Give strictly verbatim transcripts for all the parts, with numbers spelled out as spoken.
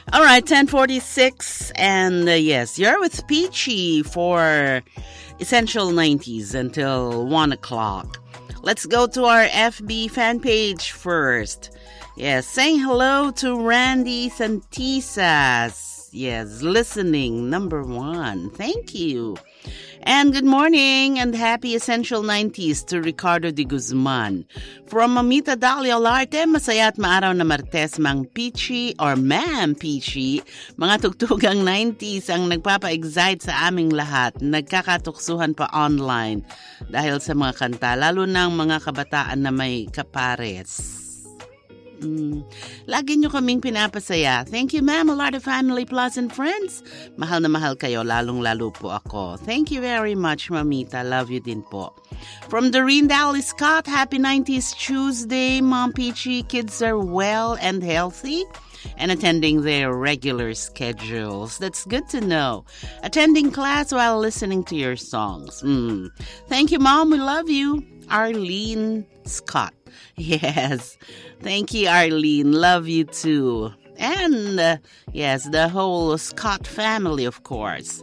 All right, ten forty-six, and uh, yes, you're with Peachy for Essential nineties until one o'clock. Let's go to our F B fan page first. Yes, saying hello to Randy Santisas. Yes, listening, number one. Thank you. And good morning and happy Essential nineties to Ricardo de Guzman. From Mamita Dalia Olarte, masaya at maaraw na Martes, Mang Peachy or Ma'am Peachy. Mga tugtugang nineties ang nagpapa-excite sa aming lahat. Nagkakatuksuhan pa online dahil sa mga kanta, lalo ng mga kabataan na may kapares. Mm. Lagi nyo kaming pinapasaya. Thank you, ma'am, a lot of family plus and friends. Mahal na mahal kayo, lalong-lalo po ako. Thank you very much, Mamita. Love you din po. From Doreen Dally Scott, happy nineties Tuesday, Mom Peachy. Kids are well and healthy and attending their regular schedules. That's good to know. Attending class while listening to your songs. Mm. Thank you, Mom. We love you. Arlene Scott. Yes. Thank you, Arlene. Love you too. And, uh, yes, the whole Scott family, of course.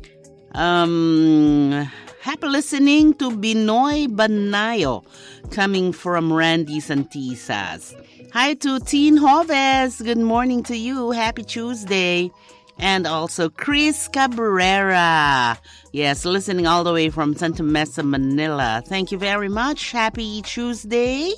Um, happy listening to Binoy Banayo, coming from Randy Santisas. Hi to Teen Hoves. Good morning to you. Happy Tuesday. And also Chris Cabrera. Yes, listening all the way from Santa Mesa, Manila. Thank you very much. Happy Tuesday.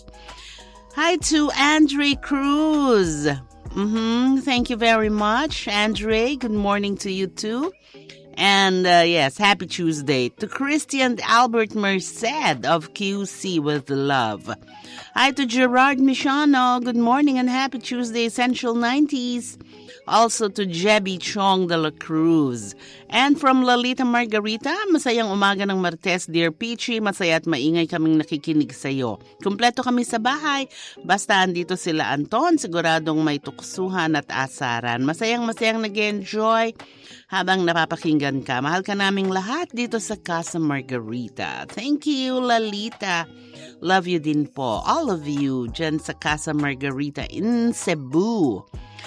Hi to Andre Cruz. Mm-hmm. Thank you very much, Andre. Good morning to you too. And uh, yes, happy Tuesday to Christy and Albert Merced of Q C with love. Hi to Gerard Michano. Good morning and happy Tuesday, Essential nineties. Also to Jebby Chong de la Cruz. And from Lalita Margarita, masayang umaga ng Martes, Dear Peachy. Masaya at maingay kaming nakikinig sa'yo. Kumpleto kami sa bahay. Basta andito sila Anton, siguradong may tuksuhan at asaran. Masayang-masayang nag-enjoy habang napapakinggan ka. Mahal ka naming lahat dito sa Casa Margarita. Thank you, Lalita. Love you din po. All of you dyan sa Casa Margarita in Cebu.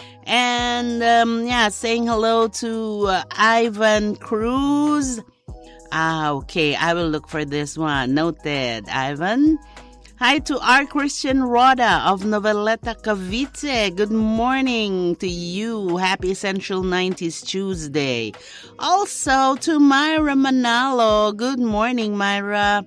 And, um, yeah, saying hello to uh, Ivan Cruz. Ah, okay, I will look for this one. Noted, Ivan. Hi to R. Christian Roda of Noveleta, Cavite. Good morning to you. Happy Essential nineties Tuesday. Also to Myra Manalo. Good morning, Myra.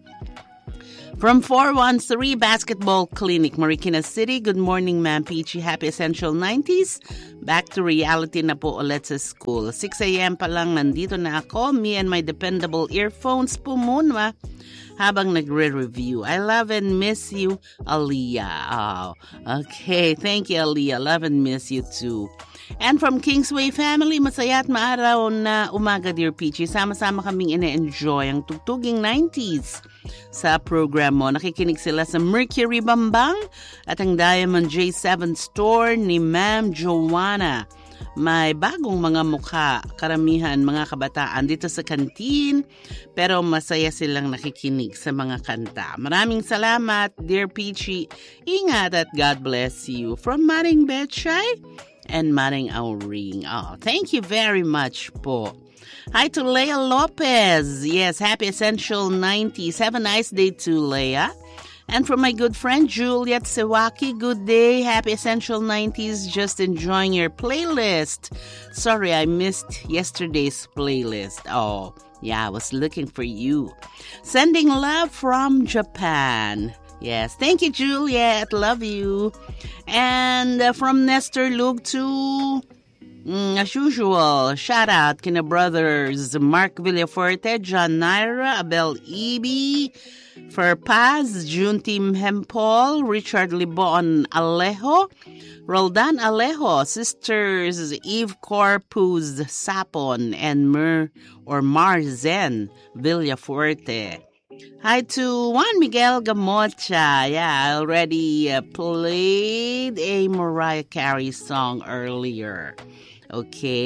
From four one three Basketball Clinic, Marikina City. Good morning, Ma'am Peachy. Happy Essential nineties. Back to reality na po ulit sa school. six a.m. pa lang nandito na ako. Me and my dependable earphones po muna habang nagre-review. I love and miss you, Aliyah. Oh, okay. Thank you, Aliyah. Love and miss you too. And from Kingsway Family, masaya at maaraw na umaga, Dear Peachy. Sama-sama kaming ine-enjoy ang tugtuging nineties sa program mo. Nakikinig sila sa Mercury Bambang at ang Diamond J seven Store ni Ma'am Joanna. May bagong mga mukha, karamihan mga kabataan dito sa kantin, pero masaya silang nakikinig sa mga kanta. Maraming salamat, Dear Peachy. Ingat at God bless you. From Maring Betchay and Maring Auring. Oh, thank you very much po. Hi to Leah Lopez. Yes, happy Essential nineties. Have a nice day too, Leah. And from my good friend Juliet Sewaki, good day. Happy Essential nineties. Just enjoying your playlist. Sorry, I missed yesterday's playlist. Oh, yeah, I was looking for you. Sending love from Japan. Yes, thank you, Juliet. Love you. And uh, from Nestor Lug to... Mm, as usual, shout out kina brothers Mark Villafuerte, John Naira, Abel Ibi, Ferpaz, Juntim Hempol, Richard Libon Alejo, Roldan Alejo, sisters Eve Corpus Sapon, and Mer or Marzen Villafuerte. Hi to Juan Miguel Gamocha. Yeah, I already uh, played a Mariah Carey song earlier. Okay.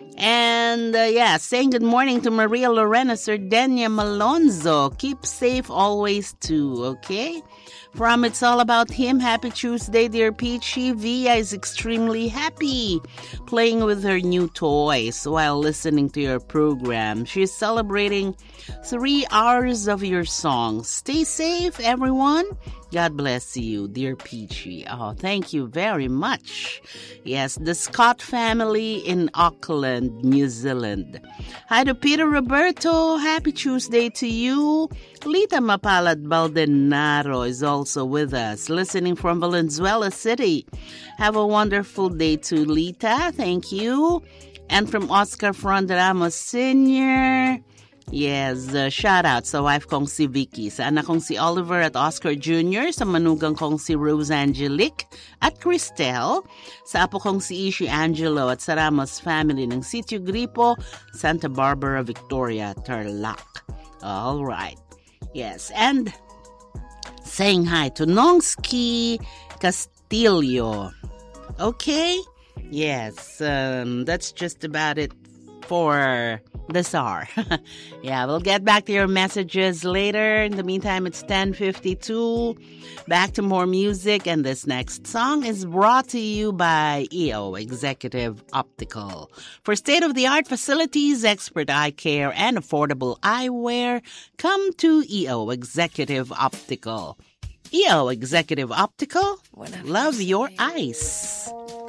And, uh, yeah, saying good morning to Maria Lorena Sardenia Malonzo. Keep safe always, too, okay? From It's All About Him, happy Tuesday, dear Peachy. Via is extremely happy playing with her new toys while listening to your program. She's celebrating three hours of your songs. Stay safe, everyone. God bless you, dear Peachy. Oh, thank you very much. Yes, the Scott family in Auckland, New Zealand. Hi to Peter Roberto. Happy Tuesday to you. Lita Mapalad Baldenaro is also with us, listening from Valenzuela City. Have a wonderful day to Lita. Thank you. And from Oscar Fronderamos Senior Yes, uh, shout out sa wife kong si Vicky, sa anak kong si Oliver at Oscar Junior, sa manugang kong si Rose Angelique at Cristel, sa apo kong si Ishi Angelo at sa Ramos family ng Sitio Gripo, Santa Barbara, Victoria, Tarlac. All right. Yes, and saying hi to Nongski Castillo. Okay? Yes, um, that's just about it for this hour. Yeah, we'll get back to your messages later. In the meantime, it's ten fifty-two. Back to more music, and this next song is brought to you by E O Executive Optical. For state-of-the-art facilities, expert eye care, and affordable eyewear, come to E O Executive Optical. E O Executive Optical, love your eyes.